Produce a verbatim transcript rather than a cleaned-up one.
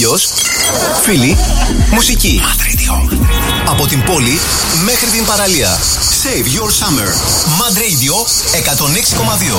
Φίλος, φίλοι, μουσική. Mad Radio. Από την πόλη μέχρι την παραλία. Save your summer. Mad Radio εκατόν έξι κόμμα δύο.